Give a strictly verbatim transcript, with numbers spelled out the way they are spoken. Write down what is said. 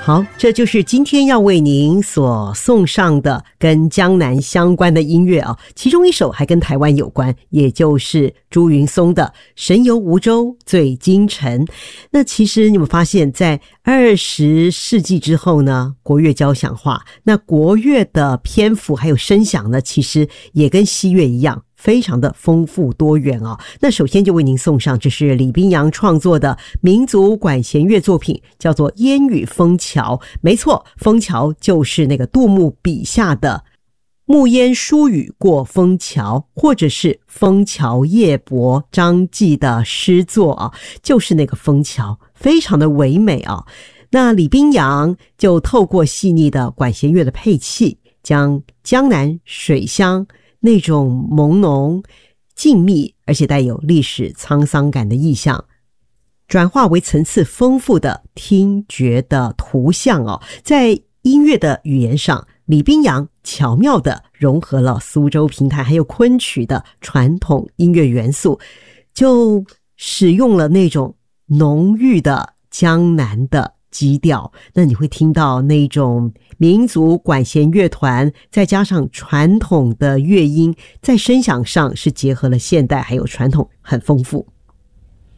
好，这就是今天要为您所送上的跟江南相关的音乐啊，其中一首还跟台湾有关，也就是朱云松的《神游梧州醉京城》。那其实你们发现在二十世纪之后呢，国乐交响化，那国乐的篇幅还有声响呢，其实也跟西乐一样非常的丰富多元啊。那首先就为您送上，这是李宾阳创作的民族管弦乐作品，叫做《烟雨枫桥》。没错，枫桥就是那个杜牧笔下的暮烟疏雨过枫桥，或者是枫桥夜泊张继的诗作啊，就是那个枫桥，非常的唯美啊。那李宾阳就透过细腻的管弦乐的配器，将江南水乡那种朦胧静谧而且带有历史沧桑感的意象，转化为层次丰富的听觉的图像哦。在音乐的语言上，李宾阳巧妙地融合了苏州评弹还有昆曲的传统音乐元素，就使用了那种浓郁的江南的基调。那你会听到那种民族管弦乐团再加上传统的乐音，在声响上是结合了现代还有传统，很丰富。